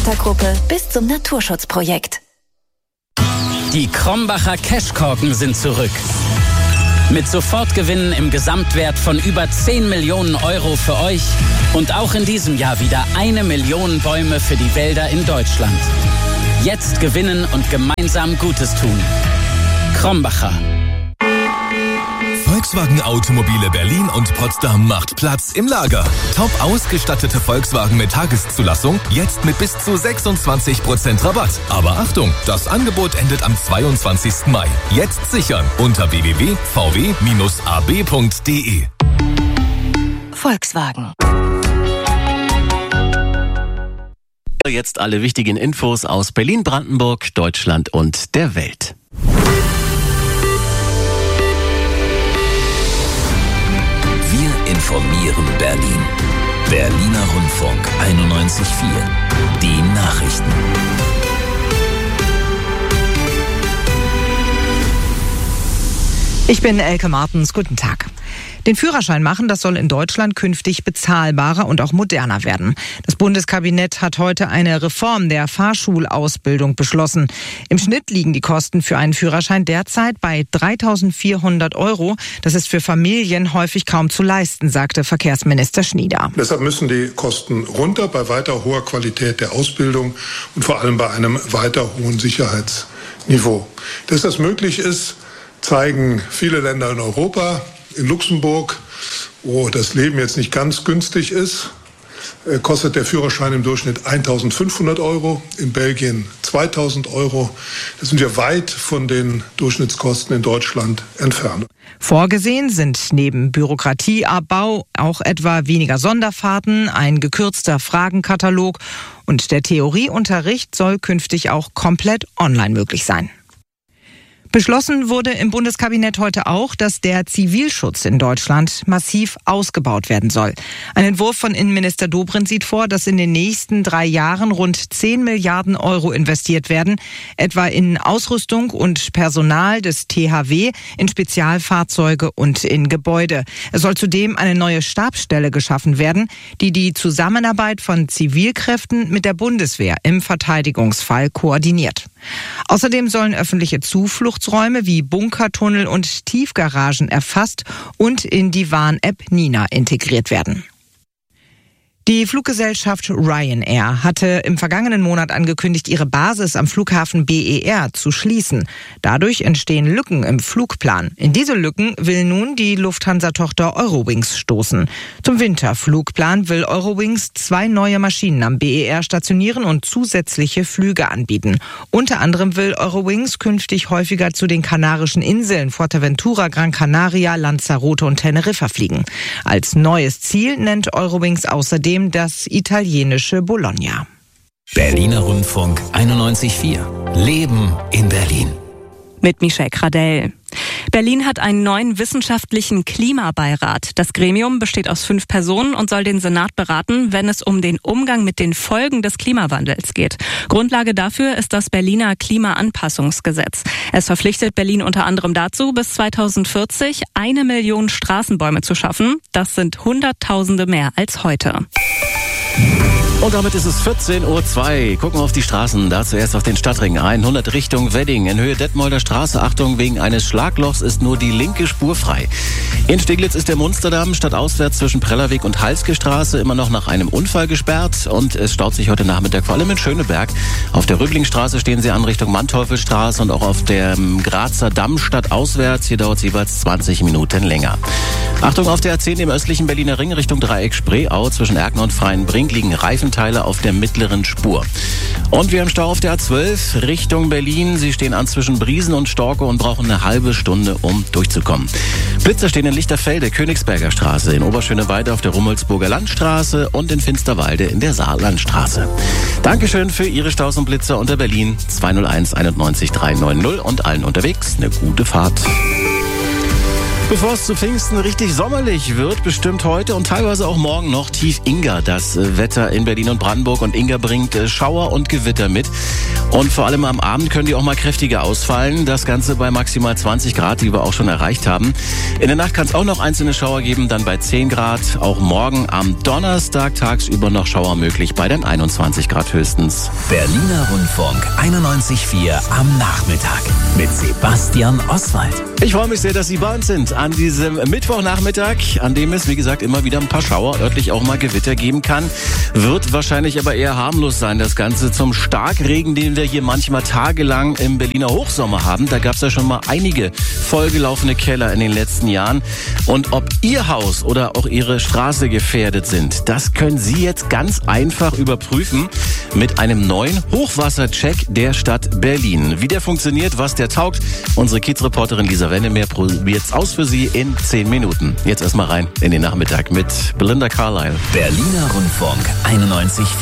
Gruppe bis zum Naturschutzprojekt. Die Krombacher Cashkorken sind zurück. Mit Sofortgewinnen im Gesamtwert von über 10 Millionen Euro für euch und auch in diesem Jahr wieder 1 Million Bäume für die Wälder in Deutschland. Jetzt gewinnen und gemeinsam Gutes tun. Krombacher. Volkswagen Automobile Berlin und Potsdam macht Platz im Lager. Top ausgestattete Volkswagen mit Tageszulassung, jetzt mit bis zu 26% Rabatt. Aber Achtung, das Angebot endet am 22. Mai. Jetzt sichern unter www.vw-ab.de. Volkswagen. Jetzt alle wichtigen Infos aus Berlin, Brandenburg, Deutschland und der Welt. Wir informieren Berlin. Berliner Rundfunk 91.4. Die Nachrichten. Ich bin Elke Martens. Guten Tag. Den Führerschein machen, das soll in Deutschland künftig bezahlbarer und auch moderner werden. Das Bundeskabinett hat heute eine Reform der Fahrschulausbildung beschlossen. Im Schnitt liegen die Kosten für einen Führerschein derzeit bei 3.400 €. Das ist für Familien häufig kaum zu leisten, sagte Verkehrsminister Schnieder. Deshalb müssen die Kosten runter bei weiter hoher Qualität der Ausbildung und vor allem bei einem weiter hohen Sicherheitsniveau. Dass das möglich ist, zeigen viele Länder in Europa. In Luxemburg, wo das Leben jetzt nicht ganz günstig ist, kostet der Führerschein im Durchschnitt 1.500 €, in Belgien 2.000 €. Da sind wir weit von den Durchschnittskosten in Deutschland entfernt. Vorgesehen sind neben Bürokratieabbau auch etwa weniger Sonderfahrten, ein gekürzter Fragenkatalog und der Theorieunterricht soll künftig auch komplett online möglich sein. Beschlossen wurde im Bundeskabinett heute auch, dass der Zivilschutz in Deutschland massiv ausgebaut werden soll. Ein Entwurf von Innenminister Dobrindt sieht vor, dass in den nächsten 3 Jahren rund 10 Milliarden € investiert werden, etwa in Ausrüstung und Personal des THW, in Spezialfahrzeuge und in Gebäude. Es soll zudem eine neue Stabsstelle geschaffen werden, die die Zusammenarbeit von Zivilkräften mit der Bundeswehr im Verteidigungsfall koordiniert. Außerdem sollen öffentliche Zufluchtsräume wie Bunkertunnel und Tiefgaragen erfasst und in die Warn-App Nina integriert werden. Die Fluggesellschaft Ryanair hatte im vergangenen Monat angekündigt, ihre Basis am Flughafen BER zu schließen. Dadurch entstehen Lücken im Flugplan. In diese Lücken will nun die Lufthansa-Tochter Eurowings stoßen. Zum Winterflugplan will Eurowings 2 neue Maschinen am BER stationieren und zusätzliche Flüge anbieten. Unter anderem will Eurowings künftig häufiger zu den Kanarischen Inseln Fuerteventura, Gran Canaria, Lanzarote und Teneriffa fliegen. Als neues Ziel nennt Eurowings außerdem das italienische Bologna. Berliner Rundfunk 91.4. Leben in Berlin. Mit Michelle Kradell. Berlin hat einen neuen wissenschaftlichen Klimabeirat. Das Gremium besteht aus 5 Personen und soll den Senat beraten, wenn es um den Umgang mit den Folgen des Klimawandels geht. Grundlage dafür ist das Berliner Klimaanpassungsgesetz. Es verpflichtet Berlin unter anderem dazu, bis 2040 1 Million Straßenbäume zu schaffen. Das sind Hunderttausende mehr als heute. Und damit ist es 14:02 Uhr. Gucken wir auf die Straßen. Da zuerst auf den Stadtring 100 Richtung Wedding. In Höhe Detmolder Straße. Achtung, wegen eines Schlaglochs ist nur die linke Spur frei. In Steglitz ist der Munsterdamm stadtauswärts zwischen Prellerweg und Halske Straße immer noch nach einem Unfall gesperrt. Und es staut sich heute Nachmittag vor allem in Schöneberg. Auf der Rüblingstraße stehen Sie an Richtung Manteuffelstraße und auch auf der Grazer Damm stadtauswärts. Hier dauert es jeweils 20 Minuten länger. Achtung, auf der A10 im östlichen Berliner Ring Richtung Dreieck Spreeau zwischen Erken und Freienbrink liegen Reifenteile auf der mittleren Spur. Und wir haben Stau auf der A12 Richtung Berlin. Sie stehen an zwischen Briesen und Storkow und brauchen eine halbe Stunde, um durchzukommen. Blitzer stehen in Lichterfelde, Königsberger Straße, in Oberschöneweide auf der Rummelsburger Landstraße und in Finsterwalde in der Saarlandstraße. Dankeschön für Ihre Staus und Blitzer unter Berlin 201 91 390 und allen unterwegs eine gute Fahrt. Bevor es zu Pfingsten richtig sommerlich wird, bestimmt heute und teilweise auch morgen noch Tief Inga das Wetter in Berlin und Brandenburg. Und Inga bringt Schauer und Gewitter mit. Und vor allem am Abend können die auch mal kräftiger ausfallen. Das Ganze bei maximal 20 Grad, die wir auch schon erreicht haben. In der Nacht kann es auch noch einzelne Schauer geben, dann bei 10 Grad. Auch morgen am Donnerstag tagsüber noch Schauer möglich, bei den 21 Grad höchstens. Berliner Rundfunk 91.4 am Nachmittag mit Sebastian Oswald. Ich freue mich sehr, dass Sie bei uns sind an diesem Mittwochnachmittag, an dem es, wie gesagt, immer wieder ein paar Schauer, örtlich auch mal Gewitter geben kann. Wird wahrscheinlich aber eher harmlos sein, das Ganze zum Starkregen, den wir hier manchmal tagelang im Berliner Hochsommer haben. Da gab es ja schon mal einige vollgelaufene Keller in den letzten Jahren. Und ob Ihr Haus oder auch Ihre Straße gefährdet sind, das können Sie jetzt ganz einfach überprüfen mit einem neuen Hochwassercheck der Stadt Berlin. Wie der funktioniert, was der taugt, unsere Kiez-Reporterin Lisa Wennemeer probiert's aus für Sie in 10 Minuten. Jetzt erstmal rein in den Nachmittag mit Belinda Carlisle. Berliner Rundfunk 91.4.